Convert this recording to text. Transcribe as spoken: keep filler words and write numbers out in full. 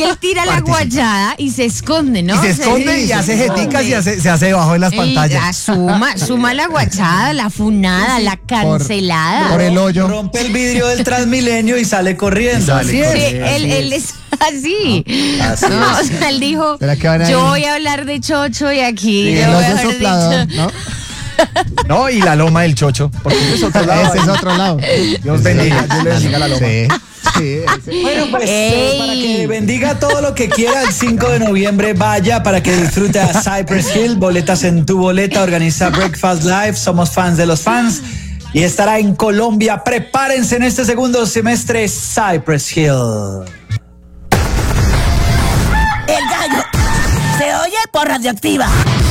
que él tira la Participa. guachada y se esconde, ¿no? Y se O sea, esconde sí, y se hace esconde. jeticas y hace- se hace debajo de las Y pantallas. ya suma, suma la guachada, la funada, la cancelada. Por el hoyo. Rompe el vidrio del Transmilenio y sale corriendo. Y sale Así es. Sí, corriendo. él, él es así. Así No, es. o sea, él dijo, ¿Será que van a yo ir? voy a hablar de chocho y aquí Y yo el voy a oso hablar de soplador, cho- ¿no? No, y la loma del chocho. Porque ese es otro lado. Ese es otro lado. Dios bendiga, Dios le bendiga la loma. Sí, sí, ese. Bueno, pues eh, Ey. para que bendiga todo lo que quiera, el cinco de noviembre vaya para que disfrute a Cypress Hill. Boletas en tu boleta, organiza Breakfast Live. Somos fans de los fans. Y estará en Colombia. Prepárense en este segundo semestre Cypress Hill. El gallo se oye por Radioactiva.